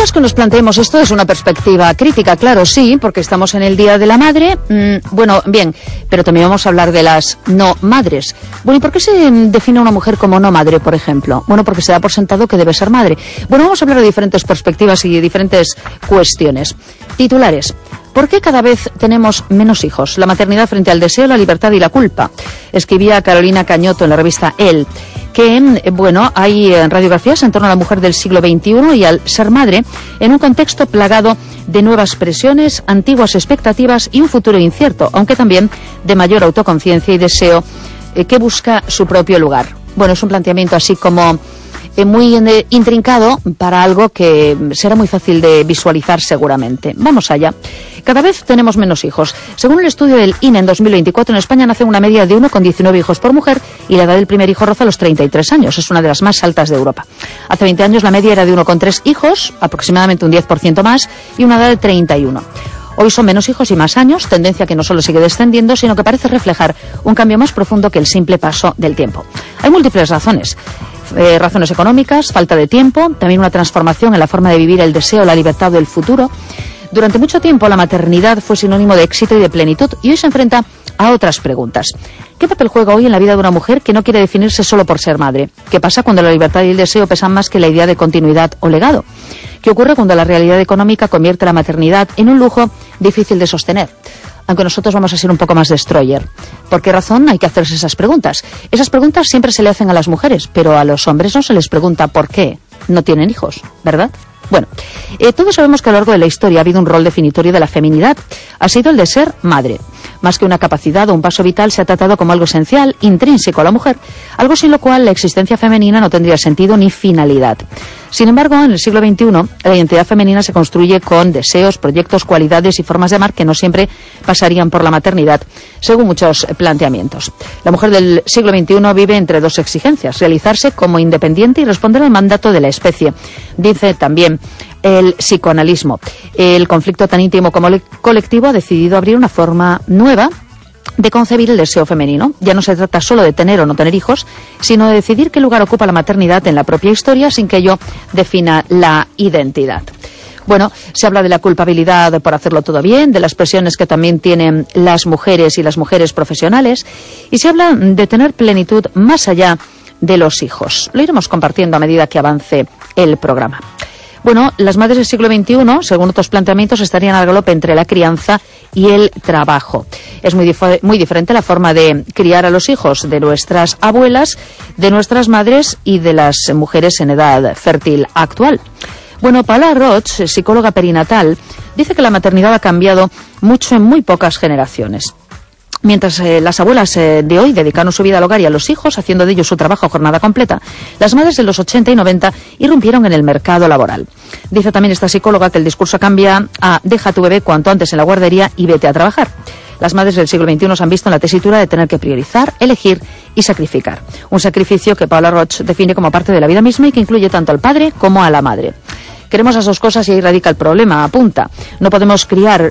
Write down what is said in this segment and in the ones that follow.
es que nos planteemos esto desde una perspectiva crítica, claro, sí, porque estamos en el Día de la Madre, bueno, bien, pero también vamos a hablar de las no madres. Bueno, ¿y por qué se define a una mujer como no madre, por ejemplo? Bueno, porque se da por sentado que debe ser madre. Bueno, vamos a hablar de diferentes perspectivas y de diferentes cuestiones. Titulares. ¿Por qué cada vez tenemos menos hijos? La maternidad frente al deseo, la libertad y la culpa. Escribía Carolina Cañoto en la revista Elle, que, bueno, hay radiografías en torno a la mujer del siglo XXI y al ser madre en un contexto plagado de nuevas presiones, antiguas expectativas y un futuro incierto, aunque también de mayor autoconciencia y deseo que busca su propio lugar. Bueno, es un planteamiento así como muy intrincado para algo que será muy fácil de visualizar seguramente. Vamos allá. Cada vez tenemos menos hijos. Según el estudio del INE en 2024, en España nace una media de 1,19 hijos por mujer y la edad del primer hijo roza los 33 años. Es una de las más altas de Europa. Hace 20 años la media era de 1,3 hijos, aproximadamente un 10% más, y una edad de 31. Hoy son menos hijos y más años, tendencia que no solo sigue descendiendo, sino que parece reflejar un cambio más profundo que el simple paso del tiempo. Hay múltiples razones. Razones económicas, falta de tiempo, también una transformación en la forma de vivir el deseo, la libertad del futuro. Durante mucho tiempo la maternidad fue sinónimo de éxito y de plenitud y hoy se enfrenta a otras preguntas. ¿Qué papel juega hoy en la vida de una mujer que no quiere definirse solo por ser madre? ¿Qué pasa cuando la libertad y el deseo pesan más que la idea de continuidad o legado? ¿Qué ocurre cuando la realidad económica convierte la maternidad en un lujo difícil de sostener? Aunque nosotros vamos a ser un poco más destroyer. ¿Por qué razón hay que hacerse esas preguntas? Esas preguntas siempre se le hacen a las mujeres, pero a los hombres no se les pregunta por qué no tienen hijos, ¿verdad? Bueno, todos sabemos que a lo largo de la historia ha habido un rol definitorio de la feminidad. Ha sido el de ser madre. Más que una capacidad o un paso vital, se ha tratado como algo esencial, intrínseco a la mujer, algo sin lo cual la existencia femenina no tendría sentido ni finalidad. Sin embargo, en el siglo XXI, la identidad femenina se construye con deseos, proyectos, cualidades y formas de amar que no siempre pasarían por la maternidad, según muchos planteamientos. La mujer del siglo XXI vive entre dos exigencias: realizarse como independiente y responder al mandato de la especie. Dice también el psicoanalismo. El conflicto tan íntimo como colectivo ha decidido abrir una forma nueva de concebir el deseo femenino. Ya no se trata solo de tener o no tener hijos, sino de decidir qué lugar ocupa la maternidad en la propia historia sin que ello defina la identidad. Bueno, se habla de la culpabilidad por hacerlo todo bien, de las presiones que también tienen las mujeres y las mujeres profesionales, y se habla de tener plenitud más allá de los hijos. Lo iremos compartiendo a medida que avance el programa. Bueno, las madres del siglo XXI, según otros planteamientos, estarían al galope entre la crianza y el trabajo. Es muy diferente la forma de criar a los hijos de nuestras abuelas, de nuestras madres y de las mujeres en edad fértil actual. Bueno, Paula Roig, psicóloga perinatal, dice que la maternidad ha cambiado mucho en muy pocas generaciones. Mientras las abuelas de hoy dedicaron su vida al hogar y a los hijos, haciendo de ellos su trabajo a jornada completa, las madres de los 80 y 90 irrumpieron en el mercado laboral. Dice también esta psicóloga que el discurso cambia a deja a tu bebé cuanto antes en la guardería y vete a trabajar. Las madres del siglo XXI se han visto en la tesitura de tener que priorizar, elegir y sacrificar. Un sacrificio que Paula Roig define como parte de la vida misma y que incluye tanto al padre como a la madre. Queremos las dos cosas y ahí radica el problema, apunta. No podemos criar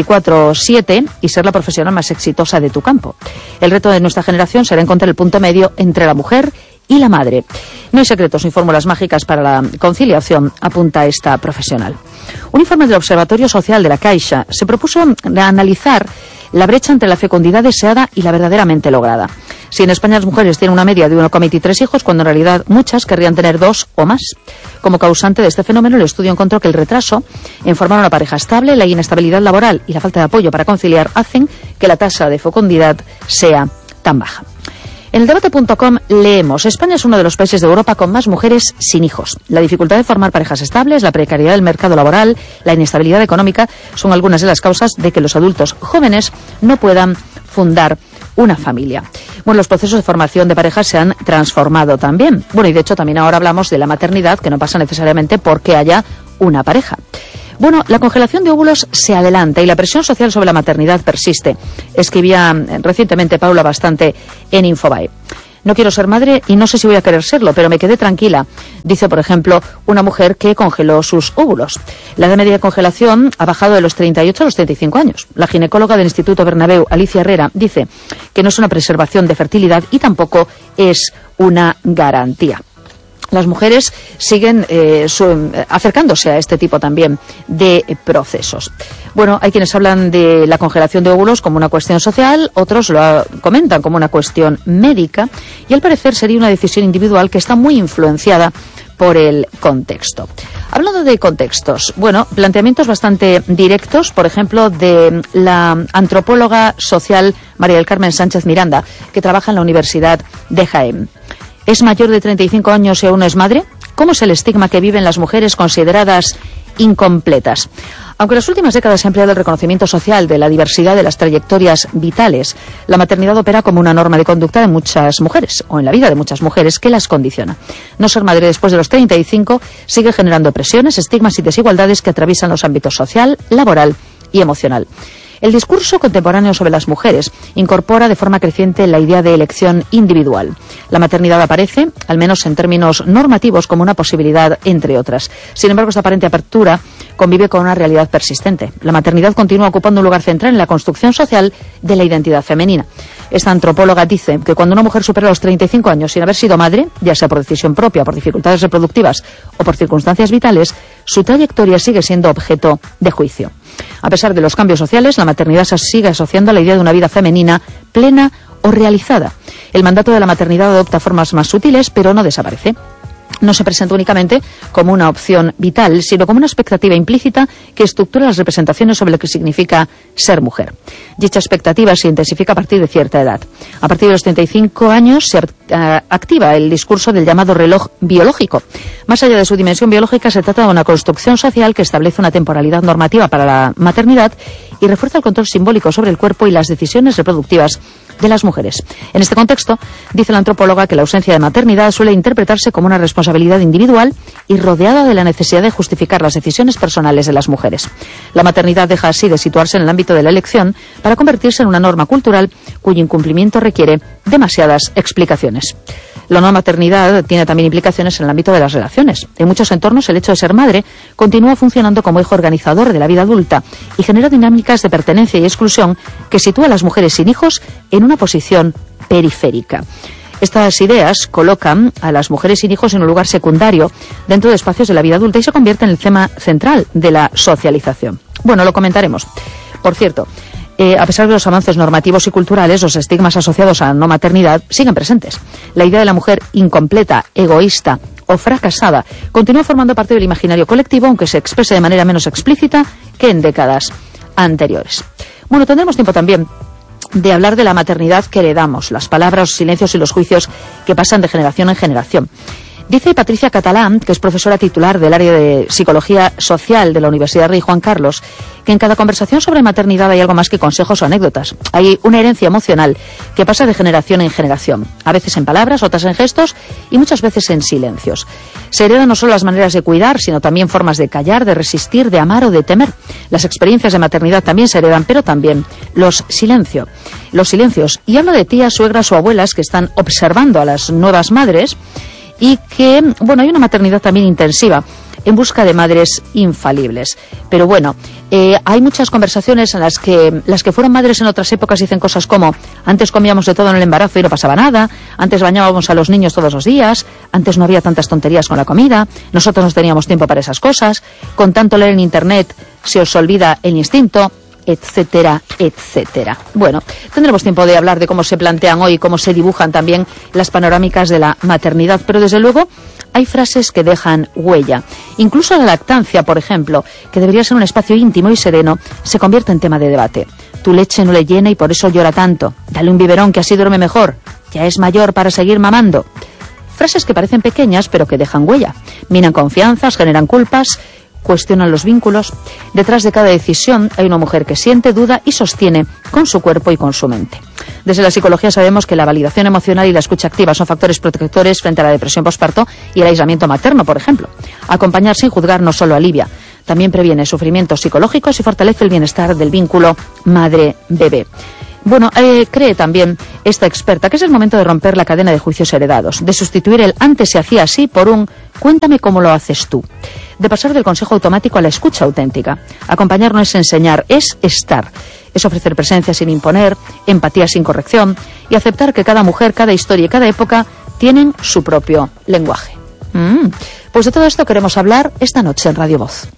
24/7 y ser la profesional más exitosa de tu campo. El reto de nuestra generación será encontrar el punto medio entre la mujer y la madre. No hay secretos ni fórmulas mágicas para la conciliación, apunta esta profesional. Un informe del Observatorio Social de la Caixa se propuso analizar la brecha entre la fecundidad deseada y la verdaderamente lograda. Si en España las mujeres tienen una media de 1,23 hijos, cuando en realidad muchas querrían tener 2 o más. Como causante de este fenómeno, el estudio encontró que el retraso en formar una pareja estable, la inestabilidad laboral y la falta de apoyo para conciliar hacen que la tasa de fecundidad sea tan baja. En el debate.com leemos: España es uno de los países de Europa con más mujeres sin hijos. La dificultad de formar parejas estables, la precariedad del mercado laboral, la inestabilidad económica son algunas de las causas de que los adultos jóvenes no puedan fundar una familia. Bueno, los procesos de formación de parejas se han transformado también. Bueno, y de hecho también ahora hablamos de la maternidad, que no pasa necesariamente porque haya una pareja. Bueno, la congelación de óvulos se adelanta y la presión social sobre la maternidad persiste. Escribía recientemente Paula bastante en Infobae. No quiero ser madre y no sé si voy a querer serlo, pero me quedé tranquila, dice, por ejemplo, una mujer que congeló sus óvulos. La edad media de congelación ha bajado de los 38 a los 35 años. La ginecóloga del Instituto Bernabéu, Alicia Herrera, dice que no es una preservación de fertilidad y tampoco es una garantía. las mujeres siguen acercándose a este tipo también de procesos. Bueno, hay quienes hablan de la congelación de óvulos como una cuestión social, otros lo comentan como una cuestión médica, y al parecer sería una decisión individual que está muy influenciada por el contexto. Hablando de contextos, bueno, planteamientos bastante directos, por ejemplo, de la antropóloga social María del Carmen Sánchez Miranda, que trabaja en la Universidad de Jaén. ¿Es mayor de 35 años y aún no es madre? ¿Cómo es el estigma que viven las mujeres consideradas incompletas? Aunque en las últimas décadas se ha empleado el reconocimiento social de la diversidad de las trayectorias vitales, la maternidad opera como una norma de conducta de muchas mujeres, o en la vida de muchas mujeres, que las condiciona. No ser madre después de los 35 sigue generando presiones, estigmas y desigualdades que atraviesan los ámbitos social, laboral y emocional. El discurso contemporáneo sobre las mujeres incorpora de forma creciente la idea de elección individual. La maternidad aparece, al menos en términos normativos, como una posibilidad, entre otras. Sin embargo, esta aparente apertura convive con una realidad persistente. La maternidad continúa ocupando un lugar central en la construcción social de la identidad femenina. Esta antropóloga dice que cuando una mujer supera los 35 años sin haber sido madre, ya sea por decisión propia, por dificultades reproductivas o por circunstancias vitales, su trayectoria sigue siendo objeto de juicio. A pesar de los cambios sociales, la maternidad se sigue asociando a la idea de una vida femenina plena o realizada. El mandato de la maternidad adopta formas más sutiles, pero no desaparece. No se presenta únicamente como una opción vital, sino como una expectativa implícita que estructura las representaciones sobre lo que significa ser mujer. Dicha expectativa se intensifica a partir de cierta edad. A partir de los 35 años se activa el discurso del llamado reloj biológico. Más allá de su dimensión biológica, se trata de una construcción social que establece una temporalidad normativa para la maternidad y refuerza el control simbólico sobre el cuerpo y las decisiones reproductivas de las mujeres. En este contexto, dice la antropóloga que la ausencia de maternidad suele interpretarse como una responsabilidad individual y rodeada de la necesidad de justificar las decisiones personales de las mujeres. La maternidad deja así de situarse en el ámbito de la elección para convertirse en una norma cultural cuyo incumplimiento requiere demasiadas explicaciones. La no maternidad tiene también implicaciones en el ámbito de las relaciones. En muchos entornos, el hecho de ser madre continúa funcionando como eje organizador de la vida adulta y genera dinámicas de pertenencia y exclusión que sitúa a las mujeres sin hijos en una posición periférica. Estas ideas colocan a las mujeres sin hijos en un lugar secundario dentro de espacios de la vida adulta y se convierte en el tema central de la socialización. Bueno, lo comentaremos. Por cierto, a pesar de los avances normativos y culturales, los estigmas asociados a la no maternidad siguen presentes. La idea de la mujer incompleta, egoísta o fracasada continúa formando parte del imaginario colectivo, aunque se exprese de manera menos explícita que en décadas anteriores. Bueno, tendremos tiempo también de hablar de la maternidad que heredamos, las palabras, los silencios y los juicios que pasan de generación en generación. Dice Patricia Catalán, que es profesora titular del área de Psicología Social de la Universidad Rey Juan Carlos, que en cada conversación sobre maternidad hay algo más que consejos o anécdotas. Hay una herencia emocional que pasa de generación en generación, a veces en palabras, otras en gestos y muchas veces en silencios. Se heredan no solo las maneras de cuidar, sino también formas de callar, de resistir, de amar o de temer. Las experiencias de maternidad también se heredan, pero también los silencios. Y hablo de tías, suegras o abuelas que están observando a las nuevas madres y que, bueno, hay una maternidad también intensiva en busca de madres infalibles. Pero bueno, hay muchas conversaciones en las que fueron madres en otras épocas dicen cosas como: antes comíamos de todo en el embarazo y no pasaba nada, antes bañábamos a los niños todos los días, antes no había tantas tonterías con la comida, nosotros no teníamos tiempo para esas cosas, con tanto leer en internet se os olvida el instinto, etcétera, etcétera. Bueno, tendremos tiempo de hablar de cómo se plantean hoy, cómo se dibujan también las panorámicas de la maternidad, pero desde luego hay frases que dejan huella. Incluso la lactancia, por ejemplo, que debería ser un espacio íntimo y sereno, se convierte en tema de debate. Tu leche no le llena y por eso llora tanto. Dale un biberón que así duerme mejor. Ya es mayor para seguir mamando. Frases que parecen pequeñas pero que dejan huella. Minan confianzas, generan culpas, cuestionan los vínculos. Detrás de cada decisión hay una mujer que siente, duda y sostiene con su cuerpo y con su mente. Desde la psicología sabemos que la validación emocional y la escucha activa son factores protectores frente a la depresión posparto y el aislamiento materno, por ejemplo. Acompañar sin juzgar no solo alivia, también previene sufrimientos psicológicos y fortalece el bienestar del vínculo madre-bebé. Bueno, cree también esta experta que es el momento de romper la cadena de juicios heredados, de sustituir el antes se hacía así por un cuéntame cómo lo haces tú, de pasar del consejo automático a la escucha auténtica. Acompañar no es enseñar, es estar, es ofrecer presencia sin imponer, empatía sin corrección y aceptar que cada mujer, cada historia y cada época tienen su propio lenguaje. Pues de todo esto queremos hablar esta noche en Radio Voz.